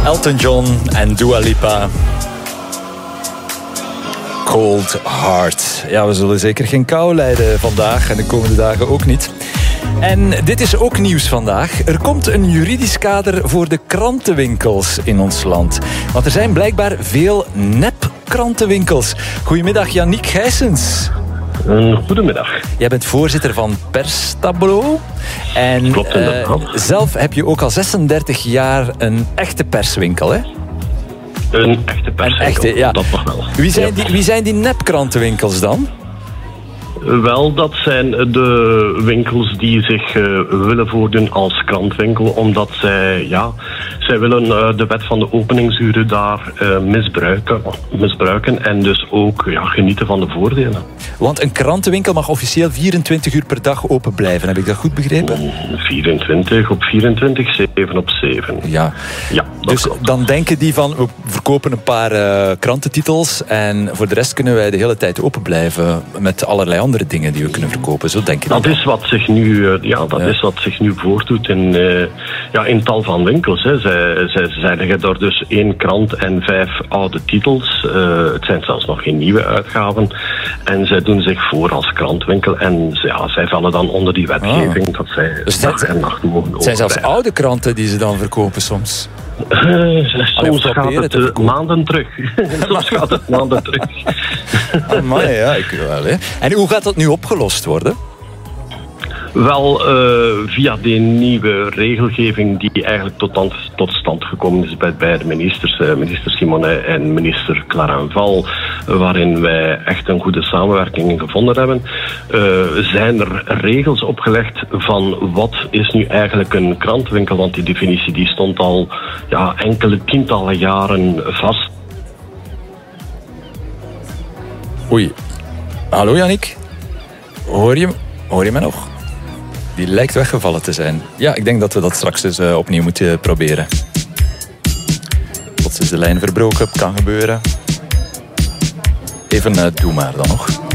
Elton John en Dua Lipa. Cold Heart. Ja, we zullen zeker geen kou lijden vandaag en de komende dagen ook niet. En dit is ook nieuws vandaag. Er komt een juridisch kader voor de krantenwinkels in ons land. Want er zijn blijkbaar veel nep-krantenwinkels. Goedemiddag, Yannick Gijsens. Goedemiddag. Jij bent voorzitter van Perstableau. En klopt, zelf heb je ook al 36 jaar een echte perswinkel, hè? Een echte perswinkel, echte, ja. Dat nog wel. Wie zijn die nep-krantenwinkels dan? Wel, dat zijn de winkels die zich willen voordoen als krantwinkel, omdat zij willen de wet van de openingsuren daar misbruiken en dus ook genieten van de voordelen. Want een krantenwinkel mag officieel 24 uur per dag open blijven, heb ik dat goed begrepen? 24 op 24, 7 op 7. Ja, dus klopt. Dan denken die van, we verkopen een paar krantentitels en voor de rest kunnen wij de hele tijd open blijven met allerlei andere dingen die we kunnen verkopen. Zo denk je dat is wat zich nu, is wat zich nu voordoet in tal van winkels. Hè. Zij leggen daar dus 1 krant en 5 oude titels. Het zijn zelfs nog geen nieuwe uitgaven. En zij doen zich voor als krantwinkel. En zij vallen dan onder die wetgeving dat zij dus dag en nacht mogen open. Het zijn zelfs oude kranten die ze dan verkopen soms. Soms gaat het maanden terug. Soms gaat het maanden terug. Amai, ja, ik wel. Hè. En hoe gaat dat nu opgelost worden? Wel, via die nieuwe regelgeving die eigenlijk tot stand gekomen is bij de ministers, minister Simonet en minister Clarenval, waarin wij echt een goede samenwerking gevonden hebben, zijn er regels opgelegd van wat is nu eigenlijk een krantwinkel, want die definitie die stond al enkele tientallen jaren vast. Oei. Hallo Yannick? Hoor je me nog? Die lijkt weggevallen te zijn. Ja, ik denk dat we dat straks eens opnieuw moeten proberen. Plots is de lijn verbroken, kan gebeuren. Even doe maar dan nog.